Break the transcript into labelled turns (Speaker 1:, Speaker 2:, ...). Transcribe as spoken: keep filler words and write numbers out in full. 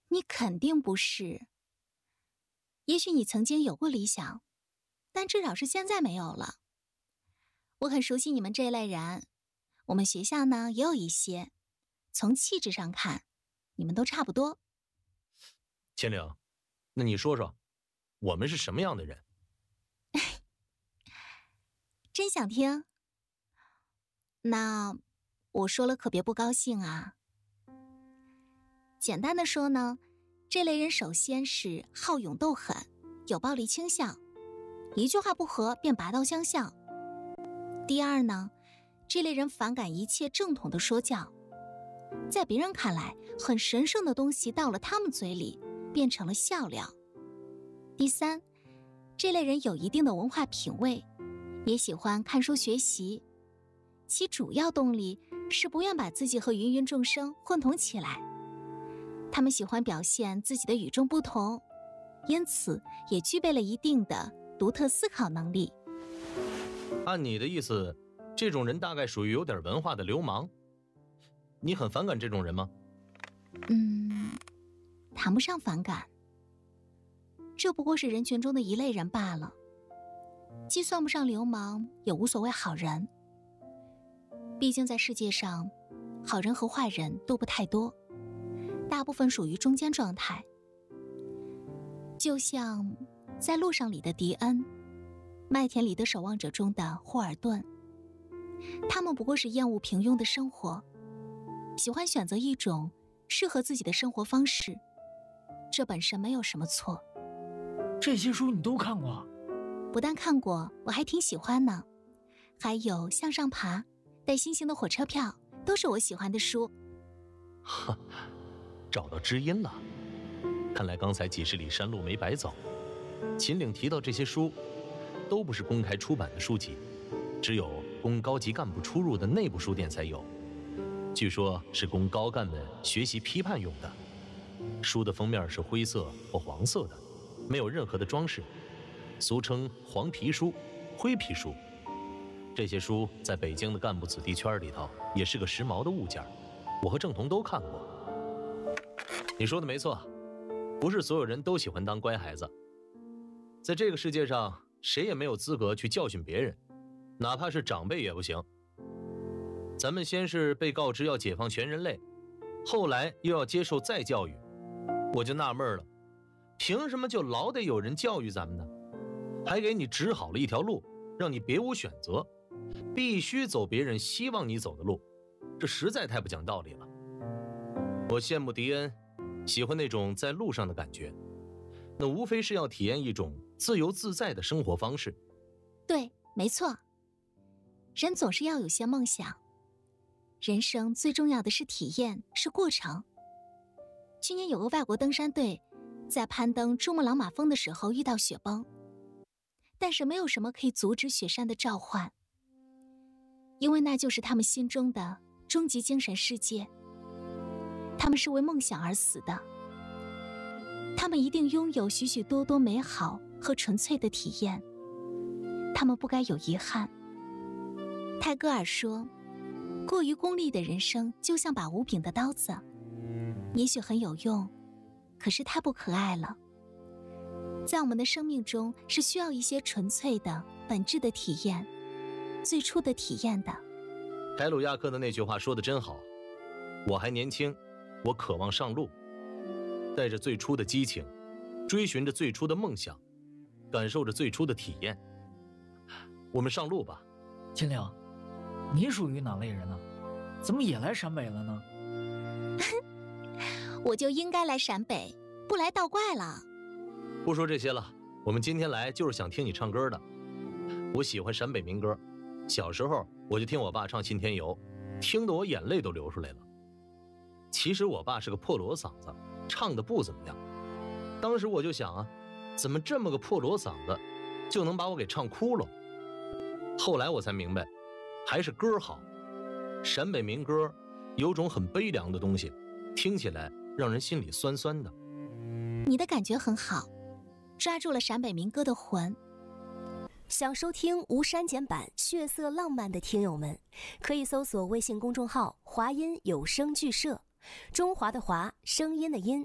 Speaker 1: 你肯定不是。也许你曾经有过理想，但至少是现在没有了。我很熟悉你们这类人，我们学校呢也有一些，从气质上看，你们都差不多。
Speaker 2: 秦岭，那你说说，我们是什么样的人？
Speaker 1: 真想听？那我说了可别不高兴啊。简单的说呢，这类人首先是好勇斗狠，有暴力倾向，一句话不合便拔刀相向。第二呢，这类人反感一切正统的说教，在别人看来很神圣的东西到了他们嘴里变成了笑料。第三，这类人有一定的文化品味，也喜欢看书学习，其主要动力是不愿把自己和芸芸众生混同起来。他们喜欢表现自己的与众不同，因此也具备了一定的独特思考能力。
Speaker 2: 按你的意思，这种人大概属于有点文化的流氓。你很反感这种人吗？
Speaker 1: 嗯，谈不上反感，这不过是人群中的一类人罢了，既算不上流氓，也无所谓好人。毕竟在世界上，好人和坏人都不太多，大部分属于中间状态。就像在路上里的迪恩，麦田里的守望者中的霍尔顿，他们不过是厌恶平庸的生活，喜欢选择一种适合自己的生活方式，这本身没有什么错。
Speaker 3: 这些书你都看过？
Speaker 1: 不但看过，我还挺喜欢呢。还有向上爬、带星星的火车票，都是我喜欢的书。
Speaker 2: 哈，找到知音了。看来刚才几十里山路没白走。秦岭提到这些书都不是公开出版的书籍，只有供高级干部出入的内部书店才有，据说是供高干们学习批判用的。书的封面是灰色或黄色的，没有任何的装饰，俗称黄皮书、灰皮书。这些书在北京的干部子弟圈里头也是个时髦的物件，我和郑彤都看过。你说的没错，不是所有人都喜欢当乖孩子。在这个世界上，谁也没有资格去教训别人，哪怕是长辈也不行。咱们先是被告知要解放全人类，后来又要接受再教育，我就纳闷了，凭什么就老得有人教育咱们呢？还给你指好了一条路，让你别无选择，必须走别人希望你走的路，这实在太不讲道理了。我羡慕迪恩，喜欢那种在路上的感觉，那无非是要体验一种自由自在的生活方式。
Speaker 1: 对，没错，人总是要有些梦想，人生最重要的是体验，是过程。去年有个外国登山队在攀登珠穆朗玛峰的时候遇到雪崩，但是没有什么可以阻止雪山的召唤，因为那就是他们心中的终极精神世界。他们是为梦想而死的，他们一定拥有许许多多美好和纯粹的体验，他们不该有遗憾。泰戈尔说，过于功利的人生就像把无柄的刀子，也许很有用，可是太不可爱了。在我们的生命中是需要一些纯粹的本质的体验，最初的体验的。
Speaker 2: 凯鲁亚克的那句话说得真好，我还年轻，我渴望上路，带着最初的激情，追寻着最初的梦想，感受着最初的体验。我们上路吧。
Speaker 3: 秦岭，你属于哪类人呢？怎么也来陕北了呢？
Speaker 1: 我就应该来陕北，不来倒怪了。
Speaker 2: 不说这些了，我们今天来就是想听你唱歌的。我喜欢陕北民歌，小时候我就听我爸唱《信天游》，听得我眼泪都流出来了。其实我爸是个破锣嗓子，唱得不怎么样。当时我就想啊，怎么这么个破锣嗓子就能把我给唱哭了？后来我才明白，还是歌好。陕北民歌有种很悲凉的东西，听起来让人心里酸酸的。
Speaker 1: 你的感觉很好，抓住了陕北民歌的魂。
Speaker 4: 想收听无删减版血色浪漫的听友们，可以搜索微信公众号华音有声剧社，中华的华，声音的音，